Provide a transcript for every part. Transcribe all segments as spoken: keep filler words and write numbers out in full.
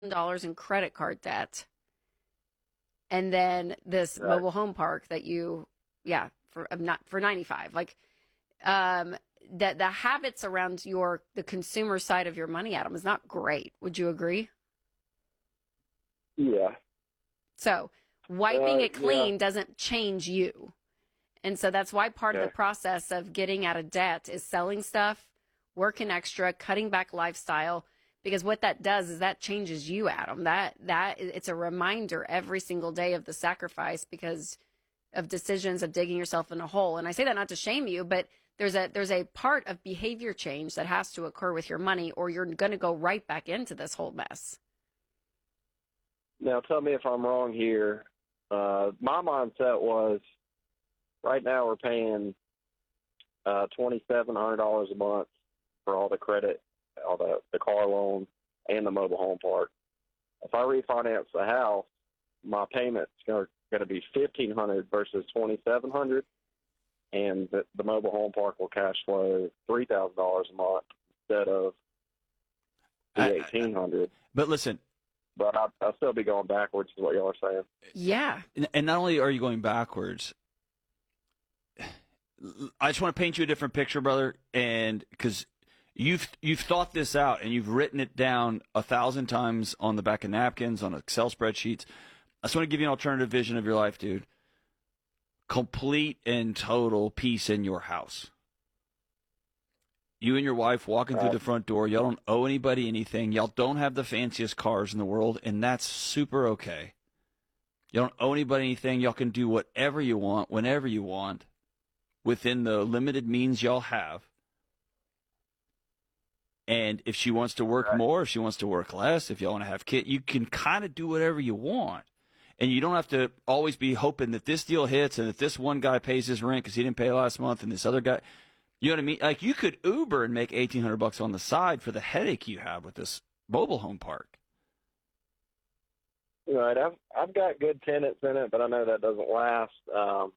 dollars in credit card debt, and then this Right. mobile home park that you, yeah, for um, not for ninety-five. Like, um, that the habits around your the consumer side of your money, Adam, is not great. Would you agree? Yeah. So wiping Uh, it yeah. clean doesn't change you. And so that's why part of the Okay. process of getting out of debt is selling stuff, working extra, cutting back lifestyle, because what that does is that changes you, Adam. That that it's a reminder every single day of the sacrifice because of decisions of digging yourself in a hole. And I say that not to shame you, but there's a there's a part of behavior change that has to occur with your money, or you're going to go right back into this whole mess. Now, tell me if I'm wrong here. Uh, my mindset was right now we're paying uh, twenty-seven hundred dollars a month for all the credit, all the, the car loan, and the mobile home park. If I refinance the house, my payment's going to be fifteen hundred dollars versus twenty-seven hundred dollars, and the, the mobile home park will cash flow three thousand dollars a month instead of the I- I- eighteen hundred dollars. But listen, But I, I'll still be going backwards, is what y'all are saying. Yeah. and- and not only are you going backwards, I just want to paint you a different picture, brother, and because you've you've thought this out and you've written it down a thousand times on the back of napkins, on Excel spreadsheets. I just want to give you an alternative vision of your life, dude. Complete and total peace in your house. You and your wife walking through Right. the front door. Y'all don't owe anybody anything. Y'all don't have the fanciest cars in the world, and that's super okay. You don't owe anybody anything. Y'all can do whatever you want, whenever you want, within the limited means y'all have. And if she wants to work Right. more, if she wants to work less, if y'all want to have kids, you can kind of do whatever you want. And you don't have to always be hoping that this deal hits and that this one guy pays his rent because he didn't pay last month and this other guy. You know what I mean? Like, you could Uber and make eighteen hundred bucks on the side for the headache you have with this mobile home park. Right. I've I've got good tenants in it, but I know that doesn't last. Um,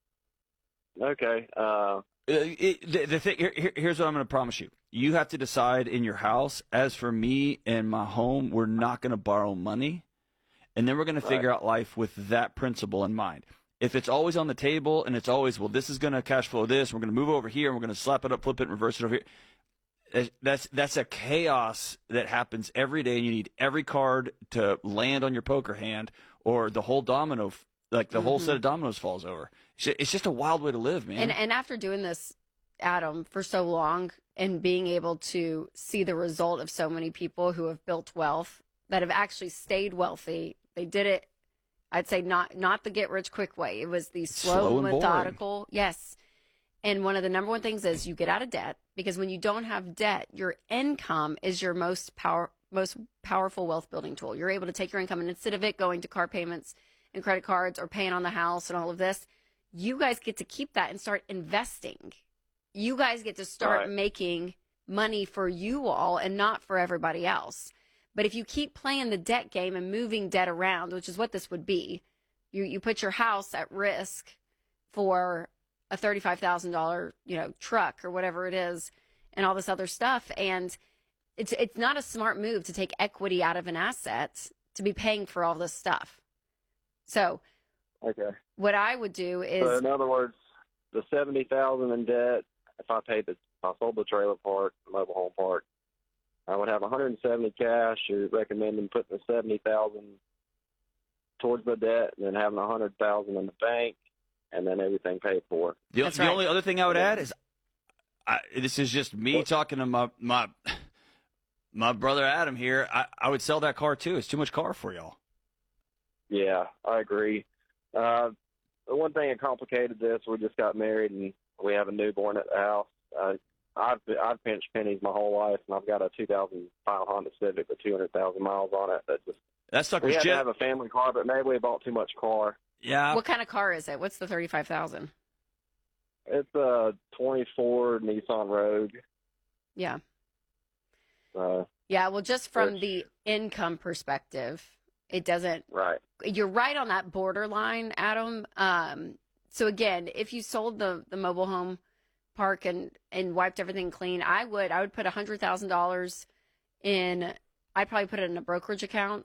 okay. Uh, Uh, it, the, the thing here, here- here's what I'm going to promise you. You have to decide in your house. As for me and my home, we're not going to borrow money, and then we're going to figure out life with that principle in mind. If it's always on the table and it's always, well, this is going to cash flow this, we're going to move over here, and we're going to slap it up, flip it, and reverse it over here. That's- That's that's a chaos that happens every day, and you need every card to land on your poker hand, or the whole domino, like the whole Mhm. set of dominoes falls over. It's ju- It's just a wild way to live, man. And and after doing this, Adam, for so long and being able to see the result of so many people who have built wealth that have actually stayed wealthy, they did it. I'd say not not the get rich quick way. It was the slow, Slow and boring. methodical. Yes. And one of the number one things is you get out of debt, because when you don't have debt, your income is your most power most powerful wealth building tool. You're able to take your income, and instead of it going to car payments and credit cards or paying on the house and all of this, you guys get to keep that and start investing. You guys get to start Right. making money for you all and not for everybody else. But if you keep playing the debt game and moving debt around, which is what this would be, you you put your house at risk for a thirty-five thousand dollars, you know, truck or whatever it is, and all this other stuff. And it's it's not a smart move to take equity out of an asset to be paying for all this stuff. So okay. what I would do is So in other words, the seventy thousand in debt. If I paid the, if I sold the trailer park, the mobile home park, I would have one hundred seventy cash. You're recommending putting the seventy thousand towards the debt, and then having a hundred thousand in the bank, and then everything paid for. The, That's the right. only other thing I would add is, I, this is just me What? talking to my my my brother Adam here. I, I would sell that car too. It's too much car for y'all. Yeah, I agree. Uh, the one thing that complicated this, we just got married and we have a newborn at the house. Uh, I've I've pinched pennies my whole life, and I've got a two thousand five Honda Civic with two hundred thousand miles on it. That just That we sucker's had to jet. have a family car, but maybe we bought too much car. Yeah, what kind of car is it? What's the thirty-five thousand? It's a twenty-four Nissan Rogue. Yeah. Uh, Yeah, well, just from Which- the income perspective, it doesn't. right. You're right on that borderline, Adam. Um, so again, if you sold the the mobile home park and and wiped everything clean, I would I would put a hundred thousand dollars in I'd probably put it in a brokerage account